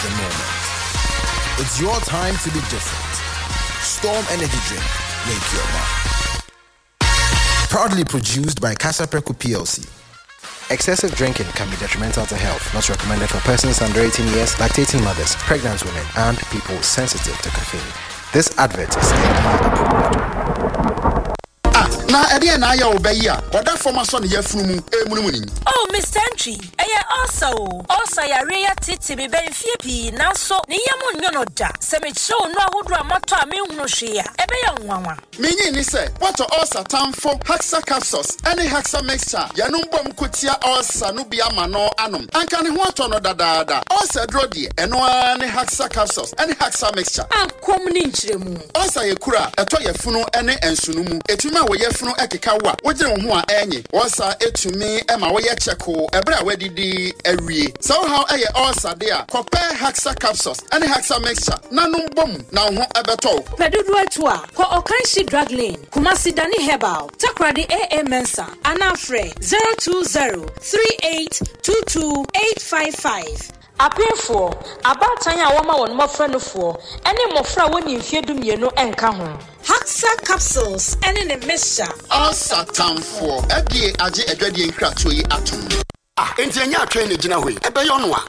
the moment. It's your time to be different. Storm Energy Drink. Make your mark. Proudly produced by Casapreco PLC. Excessive drinking can be detrimental to health. Not recommended for persons under 18 years, lactating mothers, pregnant women, and people sensitive to caffeine. This advert is na ede na ya obeya oda formason ya frumu emunumuni. Oh, Mr. Entry, also ya reya titi be benfie pi nanso ne yam nyono da se me show no ahodo amato a me hunu hwea ebe ya nwanwa Minyi ni se what also tamfo Haxa capsules any Haxa mixture ya no mbom kotia also no bia ma no anom anka ne ho ato no dadaada also drodi eno ne Haxa capsules any Haxa mixture ankom ni nchiremu also ye kura eto ye funu ene ensunumu etuma wo ye funu ekeka wa wogire wo ho a enye wosa etumi ema wo ye cheko ebra wadidi awie so how eye also there compare Haxa capsules any Haxa mixture nanum bom na ho ebeto pedudu atu a ko Okanshi Drug Lane Kumasi Dani Herbal Takradi AA Mensa Anafre 02038228855 Apefo abatanya woma won mofra no fo ene mofra woni mfie mienu enka ho Haxa capsules ene ne mixture also tamfo edie age edwadie nkratoyi atom enti anya atwen ne gina hoi ebe yo no a